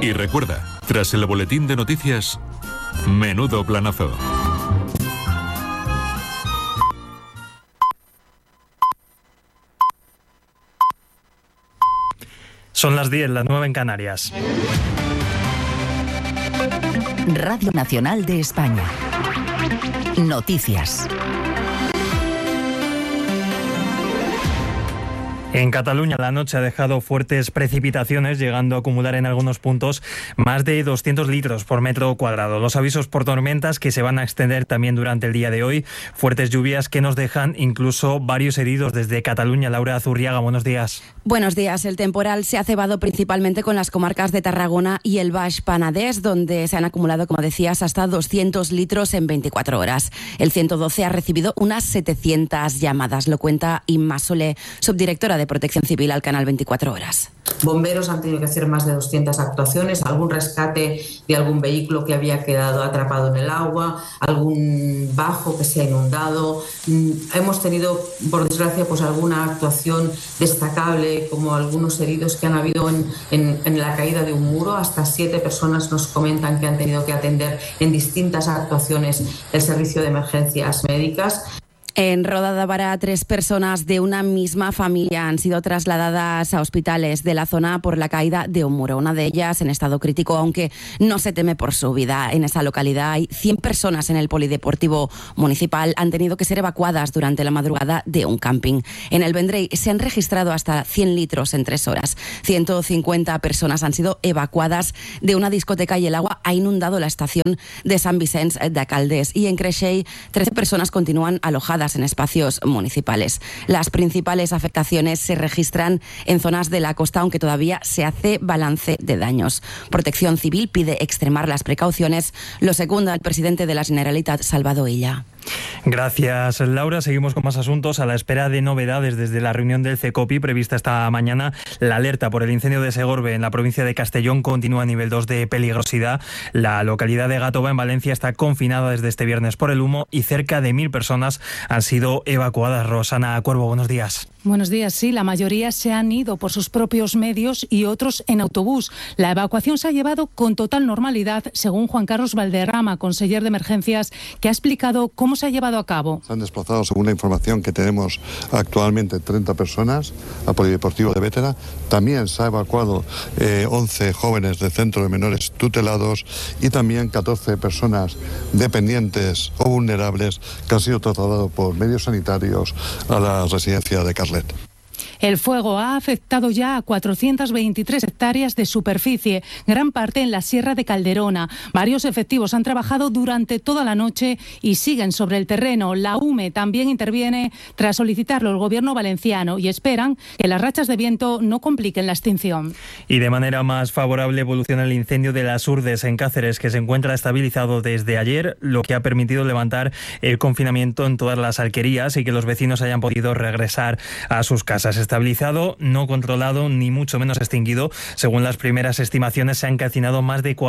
Y recuerda, tras el boletín de noticias, menudo planazo. Son las 10, las 9 en Canarias. Radio Nacional de España. Noticias. En Cataluña la noche ha dejado fuertes precipitaciones, llegando a acumular en algunos puntos más de 200 litros por metro cuadrado. Los avisos por tormentas que se van a extender también durante el día de hoy. Fuertes lluvias que nos dejan incluso varios heridos. Desde Cataluña, Laura Zurriaga, buenos días. Buenos días. El temporal se ha cebado principalmente con las comarcas de Tarragona y el Baix Penedès, donde se han acumulado, como decías, hasta 200 litros en 24 horas. El 112 ha recibido unas 700 llamadas, lo cuenta Imma Solé, subdirectora de Protección Civil al canal 24 horas. Bomberos han tenido que hacer más de 200 actuaciones, algún rescate de algún vehículo que había quedado atrapado en el agua, algún bajo que se ha inundado. Hemos tenido, por desgracia, pues alguna actuación destacable, como algunos heridos que han habido en la caída de un muro. Hasta 7 personas nos comentan que han tenido que atender en distintas actuaciones el servicio de emergencias médicas. En Roda de Bará, 3 personas de una misma familia han sido trasladadas a hospitales de la zona por la caída de un muro. Una de ellas en estado crítico, aunque no se teme por su vida. En esa localidad hay 100 personas en el polideportivo municipal. Han tenido que ser evacuadas durante la madrugada de un camping. En el Vendrell se han registrado hasta 100 litros en 3 horas. 150 personas han sido evacuadas de una discoteca y el agua ha inundado la estación de Sant Vicenç de Calders. Y en Creixell, 13 personas continúan alojadas en espacios municipales. Las principales afectaciones se registran en zonas de la costa, aunque todavía se hace balance de daños. Protección Civil pide extremar las precauciones. Lo secunda el presidente de la Generalitat, Salvador Illa. Gracias, Laura. Seguimos con más asuntos. A la espera de novedades desde la reunión del CECOPI prevista esta mañana, la alerta por el incendio de Segorbe en la provincia de Castellón continúa a nivel 2 de peligrosidad. La localidad de Gàtova, en Valencia, está confinada desde este viernes por el humo y cerca de 1.000 personas han sido evacuadas. Rosana Cuervo, buenos días. Buenos días. Sí, la mayoría se han ido por sus propios medios y otros en autobús. La evacuación se ha llevado con total normalidad, según Juan Carlos Valderrama, conseller de Emergencias, que ha explicado cómo se ha llevado a cabo. Se han desplazado, según la información que tenemos actualmente, 30 personas al Polideportivo de Bétera. También se ha evacuado 11 jóvenes del centro de menores tutelados y también 14 personas dependientes o vulnerables que han sido trasladados por medios sanitarios a la residencia de Carlet. El fuego ha afectado ya a 423 hectáreas de superficie, gran parte en la Sierra de Calderona. Varios efectivos han trabajado durante toda la noche y siguen sobre el terreno. La UME también interviene tras solicitarlo el gobierno valenciano y esperan que las rachas de viento no compliquen la extinción. Y de manera más favorable evoluciona el incendio de las Urdes en Cáceres, que se encuentra estabilizado desde ayer, lo que ha permitido levantar el confinamiento en todas las alquerías y que los vecinos hayan podido regresar a sus casas. Estabilizado, no controlado ni mucho menos extinguido. Según las primeras estimaciones, se han calcinado más de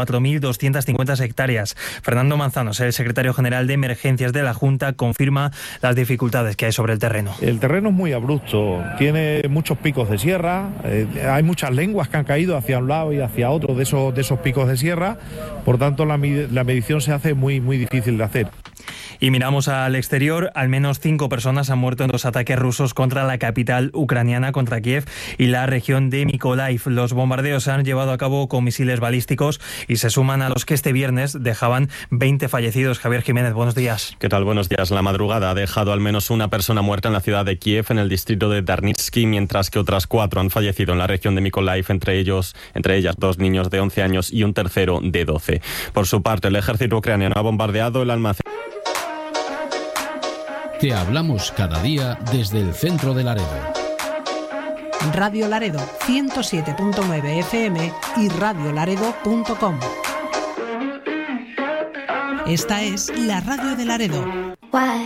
4.250 hectáreas. Fernando Manzanos, el secretario general de Emergencias de la Junta, confirma las dificultades que hay sobre el terreno. El terreno es muy abrupto, tiene muchos picos de sierra, hay muchas lenguas que han caído hacia un lado y hacia otro de esos picos de sierra, por tanto la medición se hace muy difícil de hacer. Y miramos al exterior. Al menos 5 personas han muerto en 2 ataques rusos contra la capital ucraniana, contra Kiev y la región de Mykolaiv. Los bombardeos se han llevado a cabo con misiles balísticos y se suman a los que este viernes dejaban 20 fallecidos. Javier Jiménez, buenos días. ¿Qué tal? Buenos días. La madrugada ha dejado al menos una persona muerta en la ciudad de Kiev, en el distrito de Darnitsky, mientras que otras 4 han fallecido en la región de Mykolaiv, entre ellas 2 niños de 11 años y un tercero de 12. Por su parte, el ejército ucraniano ha bombardeado el almacén. Te hablamos cada día desde el centro de Laredo. Radio Laredo 107.9 FM y radiolaredo.com. Esta es la radio de Laredo.